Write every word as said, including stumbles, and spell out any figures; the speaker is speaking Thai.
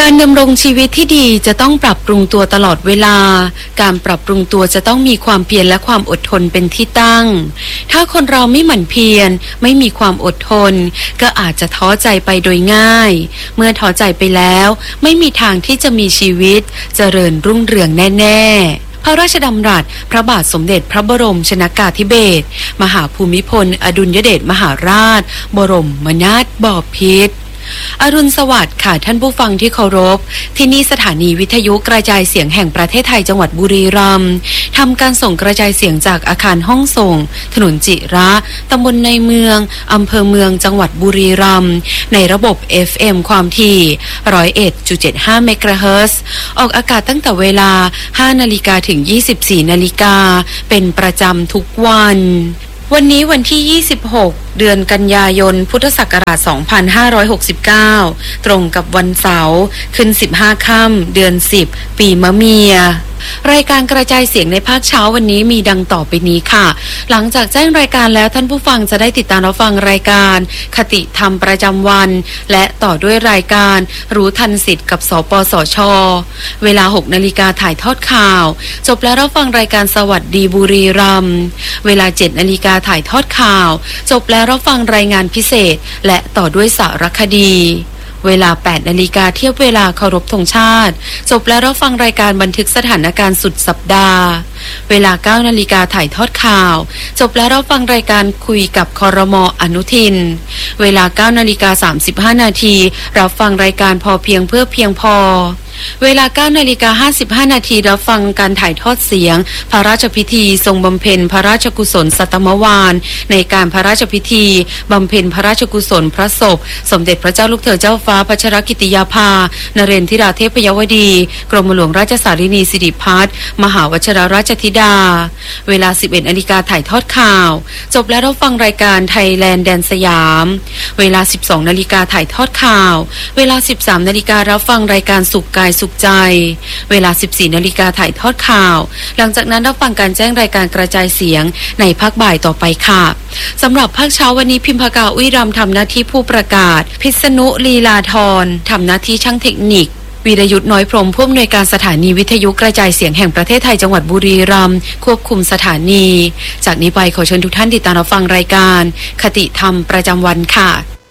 การดำรงชีวิตที่ดีจะต้องปรับปรุงตัวตลอดเวลาการปรับปรุงตัวจะต้องมีความเพียรและความอดทนเป็นที่ตั้งถ้าคนเราไม่หมั่นเพียรไม่มีความอดทนก็อาจจะท้อใจไปโดยง่ายเมื่อท้อใจไปแล้วไม่มีทางที่จะมีชีวิตเจริญรุ่งเรืองแน่ๆพระราชดำรัสพระบาทสมเด็จพระบรมชนกาธิเบศรมหาภูมิพลอดุลยเดชมหาราชบรมนาถบพิตรอรุณสวัสดิ์ค่ะท่านผู้ฟังที่เคารพที่นี่สถานีวิทยุกระจายเสียงแห่งประเทศไทยจังหวัดบุรีรัมย์ทำการส่งกระจายเสียงจากอาคารห้องส่งถนนจิระตำบลในเมืองอำเภอเมืองจังหวัดบุรีรัมย์ในระบบ เอฟ เอ็ม ความถี่ หนึ่งร้อยเอ็ดจุดเจ็ดห้า เมกะเฮิรตซ์ออกอากาศตั้งแต่เวลา ห้านาฬิกาถึง ยี่สิบสี่นาฬิกาเป็นประจำทุกวันวันนี้วันที่ยี่สิบหกเดือนกันยายนพุทธศักราชสองพันห้าร้อยหกสิบเก้าตรงกับวันเสาร์ขึ้นสิบห้าค่ำเดือนสิบปีมะเมียรายการกระจายเสียงในภาคเช้าวันนี้มีดังต่อไปนี้ค่ะหลังจากแจ้งรายการแล้วท่านผู้ฟังจะได้ติดตามรับฟังรายการคติธรรมประจำวันและต่อด้วยรายการรู้ทันสิทธิ์กับสปสช.เวลาหกนาฬิกาถ่ายทอดข่าวจบแล้วรับฟังรายการสวัสดีบุรีรัมย์เวลาเจ็ดนาฬิกาถ่ายทอดข่าวจบแล้วรับฟังรายงานพิเศษและต่อด้วยสารคดีเวลาแปดนาฬิกาเทียบเวลาเคารพธงชาติจบแล้วรับฟังรายการบันทึกสถานการณ์สุดสัปดาห์เวลาเก้านาฬิกาถ่ายทอดข่าวจบแล้วรับฟังรายการคุยกับครม.อนุทินเวลาเก้านาฬิกาสามสิบห้านาทีรับฟังรายการพอเพียงเพื่อเพียงพอเวลาเก้านาฬิกาห้าสิบห้านาทีรับฟังการถ่ายทอดเสียงพระราชพิธีทรงบำเพ็ญพระราชกุศลสัตมวาลในการพระราชพิธีบำเพ็ญพระราชกุศลพระศพสมเด็จพระเจ้าลูกเธอเจ้าฟ้าพัชรกิติยาภานเรนทิราเทพยวดีกรมหลวงราชสารินีสิริพัฒน์มหาวชิรราชธิดาเวลาสิบเอ็ดนาฬิกาถ่ายทอดข่าวจบแล้วรับฟังรายการไทยแลนด์แดนสยามเวลาสิบสองนาฬิกาถ่ายทอดข่าวเวลาสิบสามนาฬิการับฟังรายการสุขกายสุขใจเวลา สิบสี่นาฬิกาถ่ายทอดข่าวหลังจากนั้นรับฟังการแจ้งรายการกระจายเสียงในภาคบ่ายต่อไปค่ะสำหรับภาคเช้าวันนี้พิมพากาอุ้ยรำทำหน้าที่ผู้ประกาศพิษณุลีลาธรทำหน้าที่ช่างเทคนิควีรยุทธ์น้อยพรหมผู้อำนวยการสถานีวิทยุกระจายเสียงแห่งประเทศไทยจังหวัดบุรีรัมย์ควบคุมสถานีจากนี้ไปขอเชิญทุกท่านติดตามรับฟังรายการคติธรรมประจำวันค่ะ